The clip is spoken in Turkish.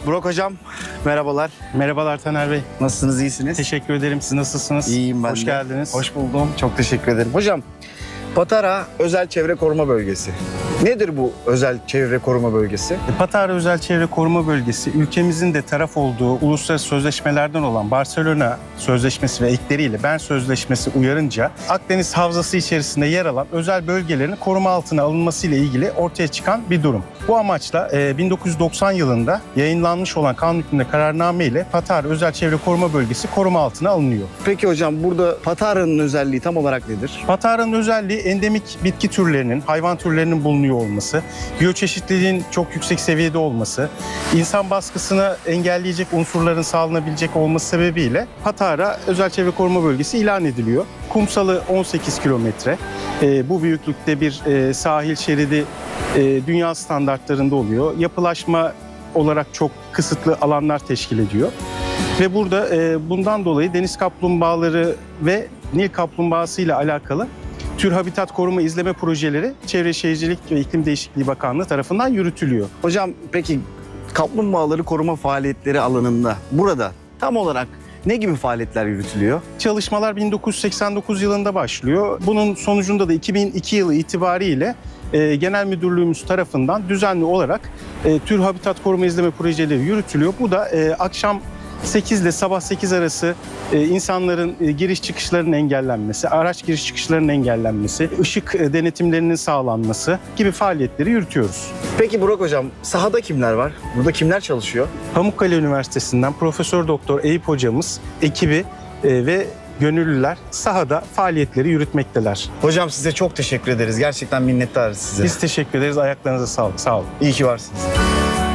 Burak Hocam, merhabalar. Merhabalar Taner Bey. Nasılsınız, iyisiniz? Teşekkür ederim. Siz nasılsınız? İyiyim ben Hoş de. geldiniz. Hoş buldum. Çok teşekkür ederim. Hocam, Patara Özel Çevre Koruma Bölgesi. Nedir bu Özel Çevre Koruma Bölgesi? Patara Özel Çevre Koruma Bölgesi, ülkemizin de taraf olduğu uluslararası sözleşmelerden olan Barcelona Sözleşmesi ve ekleriyle Bern Sözleşmesi uyarınca Akdeniz Havzası içerisinde yer alan özel bölgelerin koruma altına alınması ile ilgili ortaya çıkan bir durum. Bu amaçla 1990 yılında yayınlanmış olan kanun hükmünde kararname ile Patara Özel Çevre Koruma Bölgesi koruma altına alınıyor. Peki hocam, burada Patara'nın özelliği tam olarak nedir? Patara'nın özelliği endemik bitki türlerinin, hayvan türlerinin bulunuyor olması, biyoçeşitliliğin çok yüksek seviyede olması, insan baskısını engelleyecek unsurların sağlanabilecek olması sebebiyle Patara Özel Çevre Koruma Bölgesi ilan ediliyor. Kumsalı 18 kilometre. Bu büyüklükte bir sahil şeridi dünya standartlarında oluyor. Yapılaşma olarak çok kısıtlı alanlar teşkil ediyor. Ve burada bundan dolayı deniz kaplumbağaları ve Nil kaplumbağası ile alakalı tür habitat koruma izleme projeleri Çevre Şehircilik ve İklim Değişikliği Bakanlığı tarafından yürütülüyor. Hocam peki kaplumbağaları koruma faaliyetleri alanında burada tam olarak ne gibi faaliyetler yürütülüyor? Çalışmalar 1989 yılında başlıyor. Bunun sonucunda da 2002 yılı itibariyle Genel Müdürlüğümüz tarafından düzenli olarak tür habitat koruma izleme projeleri yürütülüyor. Bu da akşam 8 ile sabah 8 arası insanların giriş çıkışlarının engellenmesi, araç giriş çıkışlarının engellenmesi, ışık denetimlerinin sağlanması gibi faaliyetleri yürütüyoruz. Peki Burak Hocam, sahada kimler var? Burada kimler çalışıyor? Pamukkale Üniversitesi'nden Profesör Doktor Eyüp hocamız, ekibi ve gönüllüler sahada faaliyetleri yürütmekteler. Hocam size çok teşekkür ederiz. Gerçekten minnettarız size. Biz teşekkür ederiz. Ayaklarınıza sağlık. Sağ olun. İyi ki varsınız.